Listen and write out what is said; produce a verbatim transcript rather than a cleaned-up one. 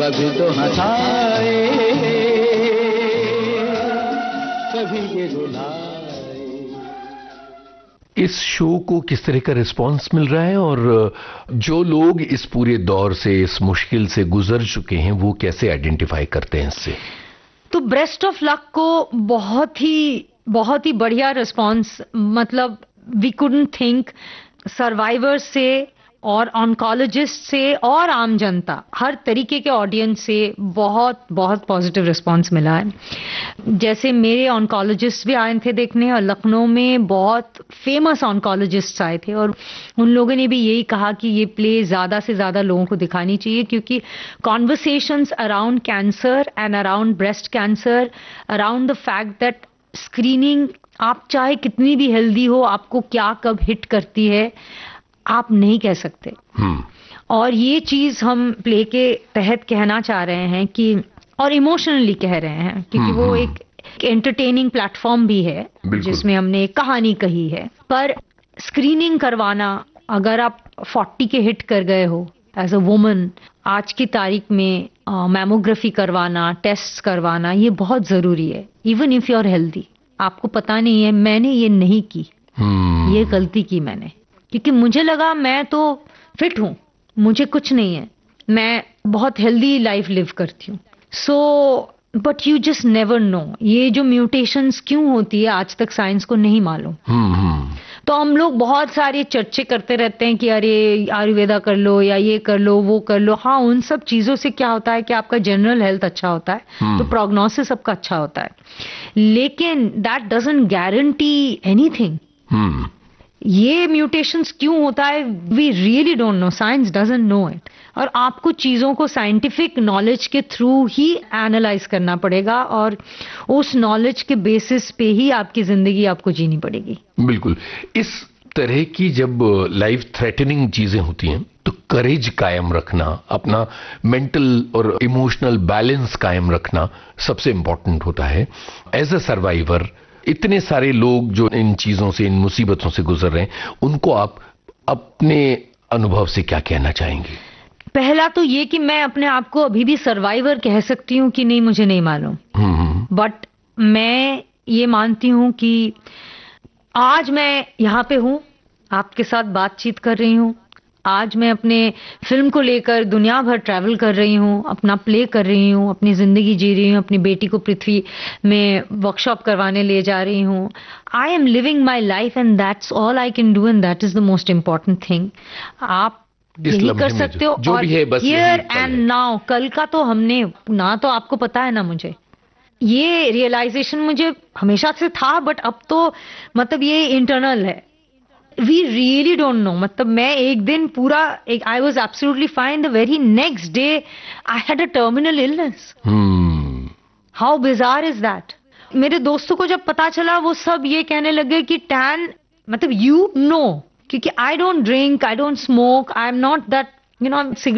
कभी तो हंसाए, कभी ये रुलाए। इस शो को किस तरह का रिस्पांस मिल रहा है और जो लोग इस पूरे दौर से, इस मुश्किल से गुजर चुके हैं, वो कैसे आइडेंटिफाई करते हैं इससे? तो ब्रेस्ट ऑफ लक को बहुत ही बहुत ही बढ़िया रिस्पांस, मतलब वी कुडंट थिंक, सर्वाइवर्स से और ऑन्कोलॉजिस्ट से और आम जनता, हर तरीके के ऑडियंस से बहुत बहुत पॉजिटिव रिस्पांस मिला है। जैसे मेरे ऑन्कोलॉजिस्ट भी आए थे देखने, और लखनऊ में बहुत फेमस ऑन्कोलॉजिस्ट्स आए थे, और उन लोगों ने भी यही कहा कि ये प्ले ज़्यादा से ज़्यादा लोगों को दिखानी चाहिए, क्योंकि conversations around cancer and around breast cancer, around the fact that screening, आप चाहे कितनी भी हेल्दी हो, आपको क्या कब हिट करती है आप नहीं कह सकते। hmm. और ये चीज हम प्ले के तहत कहना चाह रहे हैं कि, और इमोशनली कह रहे हैं, क्योंकि hmm. वो एक एंटरटेनिंग प्लेटफॉर्म भी है जिसमें हमने एक कहानी कही है। पर स्क्रीनिंग करवाना, अगर आप चालीस के हिट कर गए हो एज अ वुमन, आज की तारीख में मैमोग्राफी करवाना, टेस्ट करवाना, ये बहुत जरूरी है। Even if you are healthy, आपको पता नहीं है, मैंने ये नहीं की, hmm. ये गलती की मैंने, क्योंकि मुझे लगा मैं तो फिट हूं, मुझे कुछ नहीं है, मैं बहुत हेल्दी लाइफ लिव करती हूँ। So but you just never know, ये जो म्यूटेशंस क्यों होती है आज तक साइंस को नहीं मालूम। hmm. तो हम लोग बहुत सारे चर्चे करते रहते हैं कि अरे आयुर्वेदा कर लो, या ये कर लो, वो कर लो। हाँ, उन सब चीजों से क्या होता है कि आपका जनरल हेल्थ अच्छा होता है, hmm. तो प्रोग्नोसिस सबका अच्छा होता है, लेकिन दैट डजंट गारंटी एनीथिंग। ये म्यूटेशंस क्यों होता है, we really don't know, science doesn't know it. और आपको चीजों को साइंटिफिक नॉलेज के थ्रू ही एनालाइज करना पड़ेगा, और उस नॉलेज के बेसिस पे ही आपकी जिंदगी आपको जीनी पड़ेगी। बिल्कुल। इस तरह की जब लाइफ थ्रेटनिंग चीजें होती हैं, तो करेज कायम रखना, अपना मेंटल और इमोशनल बैलेंस कायम रखना सबसे इंपॉर्टेंट होता है। एज अ सर्वाइवर, इतने सारे लोग जो इन चीजों से, इन मुसीबतों से गुजर रहे हैं, उनको आप अपने अनुभव से क्या कहना चाहेंगे? पहला तो ये कि मैं अपने आप को अभी भी सर्वाइवर कह सकती हूँ कि नहीं, मुझे नहीं मालूम, बट मैं ये मानती हूँ कि आज मैं यहाँ पे हूँ, आपके साथ बातचीत कर रही हूँ, आज मैं अपने फिल्म को लेकर दुनिया भर ट्रैवल कर रही हूँ, अपना प्ले कर रही हूँ, अपनी जिंदगी जी रही हूँ, अपनी बेटी को पृथ्वी में वर्कशॉप करवाने ले जा रही हूँ। I am living my life and that's all I can do, and that is the most important thing. आप यही कर सकते हो, जो और भी है बस हियर एंड नाउ। कल का तो हमने ना, तो आपको पता है ना, मुझे ये रियलाइजेशन मुझे हमेशा से था, बट अब तो मतलब ये इंटरनल है। वी रियली डोंट नो, मतलब मैं एक दिन पूरा, एक I was absolutely fine, the very next day I had a terminal illness. How bizarre is that. मेरे दोस्तों को जब पता चला, वो सब ये कहने लगे कि टैन, मतलब यू नो, क्योंकि I don't drink, I don't smoke, I am not that, you know,